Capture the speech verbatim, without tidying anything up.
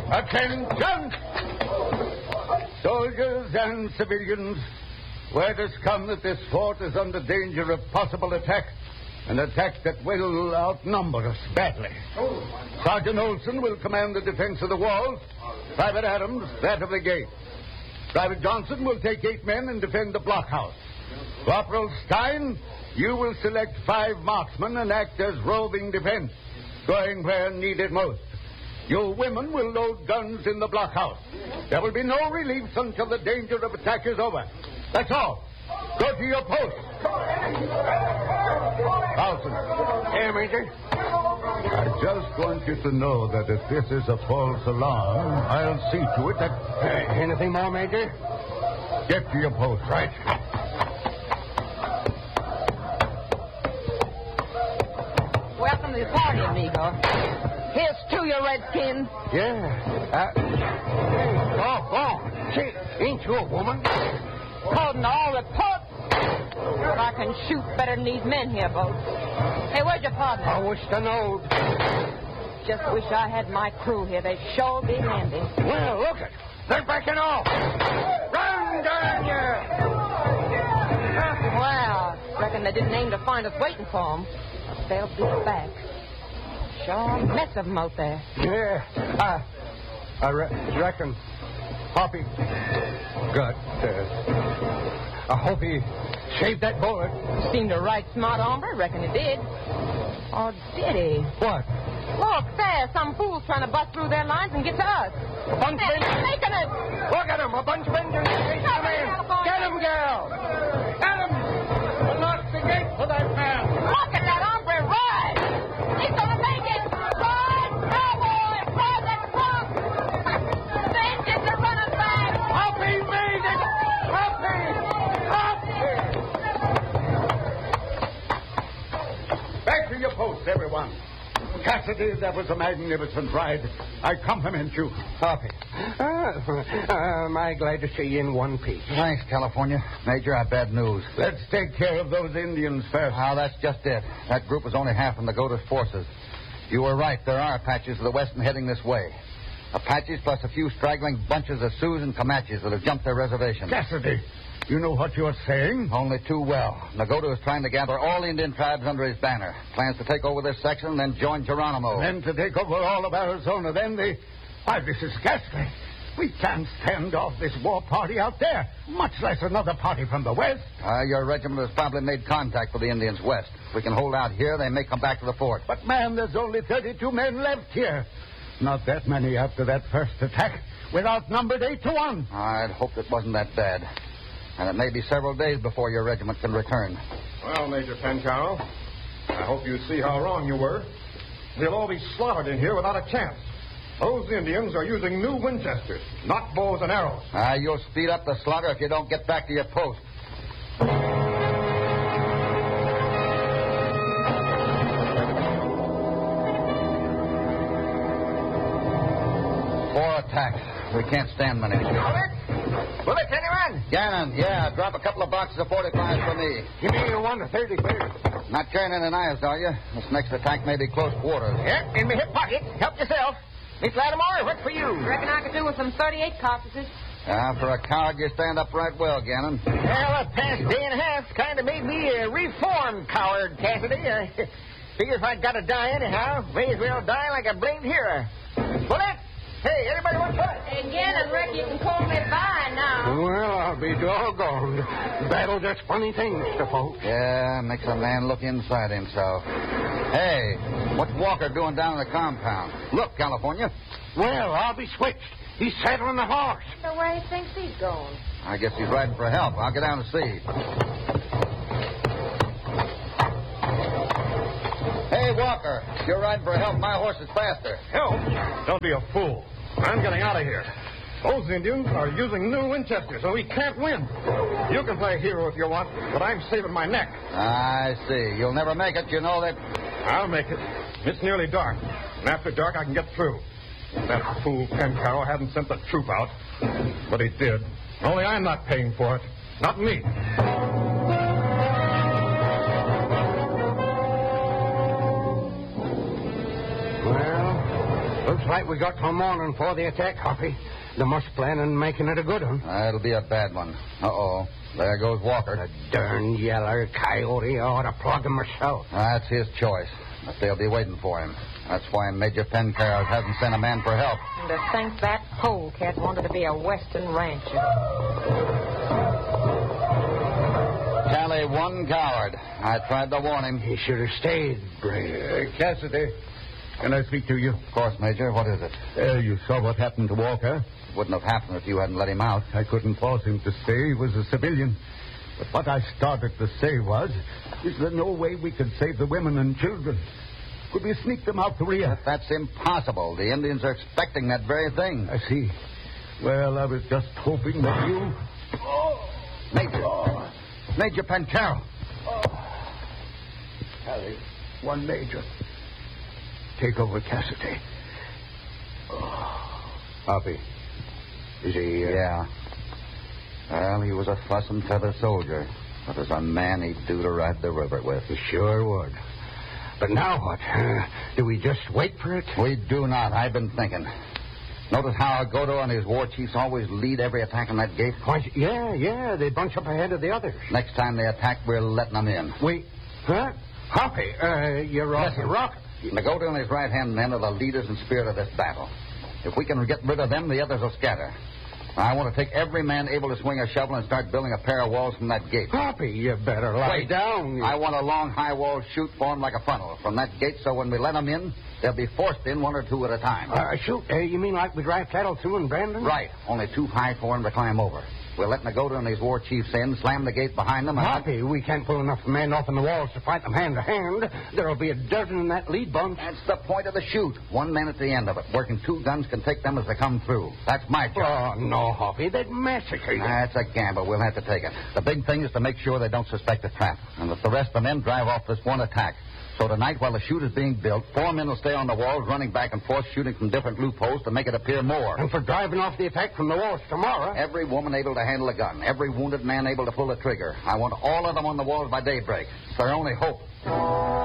Attention! Soldiers and civilians, word has come that this fort is under danger of possible attack. An attack that will outnumber us badly. Sergeant Olson will command the defense of the walls. Private Adams, that of the gate. Private Johnson will take eight men and defend the blockhouse. Corporal Stein, you will select five marksmen and act as roving defense, going where needed most. You women will load guns in the blockhouse. There will be no relief until the danger of attack is over. That's all. Go to your post. Carlson. Here, Major. I just want you to know that if this is a false alarm, I'll see to it that... Uh, anything more, Major? Get to your post. Right. Welcome to the party, amigo. Here's to you, Redskin. Yeah. Uh, hey, oh, oh. Say, ain't you a woman? According to all reports, I can shoot better than these men here, both. Hey, where's your partner? I wish to know. Just wish I had my crew here. They'd sure be handy. Well, look it. They're backing off. Run, darn you! Well, reckon they didn't aim to find us waiting for them. But they'll be back. Sure a mess of them out there. Yeah. Uh, I re- reckon Hoppy got uh, I hope he saved that bullet. Seemed a right smart hombre. Reckon he did. Or did he? What? Look, there. Some fool's trying to bust through their lines and get to us. A bunch of They're taking it. Look at him. A bunch of Indians chasing the man. Get him, girl. Get him. Unlock the gate for that man. Look at that hombre ride. He's going to make it. Ride, cowboy. Ride that trunk. The Indians are running back. Hoppy made it. Hoppy. Hoppy. Back to your post, everyone. Cassidy, that was a magnificent ride. I compliment you. Hoppy. Uh, uh, am I glad to see you in one piece. Thanks, California. Major, I have bad news. Let's take care of those Indians first. Ah, that's just it. That group was only half from Nagota's forces. You were right. There are Apaches to the west and heading this way. Apaches plus a few straggling bunches of Sioux and Comanches that have jumped their reservation. Cassidy, you know what you're saying? Only too well. Nagota is trying to gather all Indian tribes under his banner. Plans to take over this section and then join Geronimo. Then to take over all of Arizona. Then the... Why, this is ghastly. We can't stand off this war party out there, much less another party from the west. Uh, your regiment has probably made contact with the Indians west. If we can hold out here, they may come back to the fort. But, man, there's only thirty-two men left here. Not that many after that first attack. We're outnumbered eight to one. I'd hoped it wasn't that bad. And it may be several days before your regiment can return. Well, Major Pancaro, I hope you see how wrong you were. They'll all be slaughtered in here without a chance. Those Indians are using new Winchesters, not bows and arrows. Ah, you'll speed up the slaughter if you don't get back to your post. Four attacks. We can't stand many. Bullets? Bullets, anyone? Gannon, yeah, drop a couple of boxes of forty-fives for me. Give me your one to thirty, please. Not carrying any knives, are you? This next attack may be close quarters. Yeah, in my hip pocket. Help yourself. Miss Lattimore, what's for you? Reckon I could do with some thirty-eight cartridges. Ah, for a coward, you stand up right well, Gannon. Well, the past day and a half kind of made me a reformed coward, Cassidy. I figure if I'd got to die anyhow, may as well die like a blamed hero. Bullet? Hey, anybody want what? Again, I reckon you can call me by now. Well, I'll be doggone. Battle does funny things to folks. Yeah, makes a man look inside himself. Hey, what's Walker doing down in the compound? Look, California. Well, I'll be switched. He's saddling the horse. So where he thinks he's going? I guess he's riding for help. I'll get down and see. Hey, Walker, you're riding for help. My horse is faster. Help? Don't be a fool. I'm getting out of here. Those Indians are using new Winchesters, so we can't win. You can play hero if you want, but I'm saving my neck. I see. You'll never make it. You know that. I'll make it. It's nearly dark. And after dark, I can get through. That fool Pancaro hadn't sent the troop out. But he did. Only I'm not paying for it. Not me. Well, Looks like we got till morning for the attack, Hoppy. They must plan on making it a good one. Uh, it'll be a bad one. Uh-oh. There goes Walker. The darn yeller coyote. I ought to plug him myself. That's his choice. But they'll be waiting for him. That's why Major Pencarroll hasn't sent a man for help. And to think that polecat wanted to be a western rancher. Tally one coward. I tried to warn him. He should have stayed, Brave. Uh, Cassidy, can I speak to you? Of course, Major. What is it? Uh, you saw what happened to Walker. It wouldn't have happened if you hadn't let him out. I couldn't force him to stay. He was a civilian. But what I started to say was, is there no way we could save the women and children? Could we sneak them out the rear? That's impossible. The Indians are expecting that very thing. I see. Well, I was just hoping that you... Major. Oh. Major Pencarroll. Oh. Harry, one major. Take over Cassidy. Oh. Hoppy. Is he... Uh... Yeah. Well, he was a fuss and feather soldier. But as a man, he'd do to ride the river with. He sure would. But now what? Uh, do we just wait for it? We do not. I've been thinking. Notice how Agodo and his war chiefs always lead every attack on that gate? Why, yeah, yeah. They bunch up ahead of the others. Next time they attack, we're letting them in. We... Huh? Hoppy, uh, you're off Listen, the rock. Agodo and his right-hand men are the leaders and spirit of this battle. If we can get rid of them, the others will scatter. I want to take every man able to swing a shovel and start building a pair of walls from that gate. Hoppy, you better lie Wait. down. I want a long, high wall shoot formed like a funnel from that gate, so when we let them in, they'll be forced in one or two at a time. Uh, shoot, uh, you mean like we drive cattle through in Brandon? Right. Only too high for them to climb over. We'll let Agodo and his war chiefs in, slam the gate behind them, and... Hoppy, we can't pull enough men off in the walls to fight them hand to hand. There'll be a dozen in that lead bunch. That's the point of the shoot. One man at the end of it. Working two guns can take them as they come through. That's my job. Oh, no, Hoppy. They'd massacre you. That's a gamble. We'll have to take it. The big thing is to make sure they don't suspect a trap. And that the rest of the men drive off this one attack. So tonight, while the shoot is being built, four men will stay on the walls, running back and forth, shooting from different loopholes to make it appear more. And for driving off the attack from the walls tomorrow. Every woman able to handle a gun. Every wounded man able to pull a trigger. I want all of them on the walls by daybreak. It's their only hope.